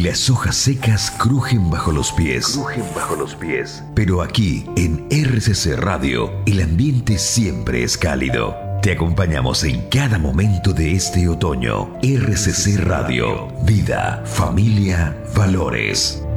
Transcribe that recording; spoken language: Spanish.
las hojas secas crujen bajo los pies. Pero aquí, en RCC Radio, el ambiente siempre es cálido. Te acompañamos en cada momento de este otoño. RCC Radio. Vida, familia, valores.